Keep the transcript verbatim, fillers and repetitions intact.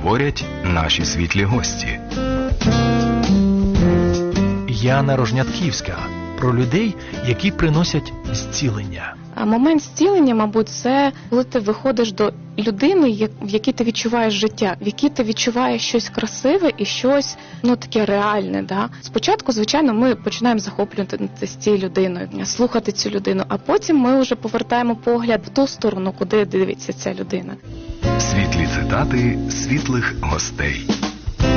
говорять наші світлі гості. Яна Рожнятківська. Про людей, які приносять зцілення. А момент зцілення, мабуть, це коли ти виходиш до людини, в якій ти відчуваєш життя, в якій ти відчуваєш щось красиве і щось, ну, таке реальне. Да? Спочатку, звичайно, ми починаємо захоплюватися з цією людиною, слухати цю людину, а потім ми вже повертаємо погляд в ту сторону, куди дивиться ця людина. Світлі цитати світлих гостей.